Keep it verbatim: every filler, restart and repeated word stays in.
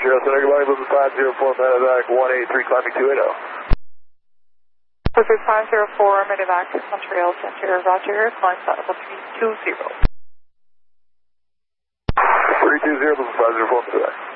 Montreal Center, good morning, Blizzard five zero four, Medevac one eight three, climbing two eighty. Blizzard five zero four, Medevac Montreal Center, Roger, climb flight level three two zero. three two zero, Blizzard five zero four, Medevac.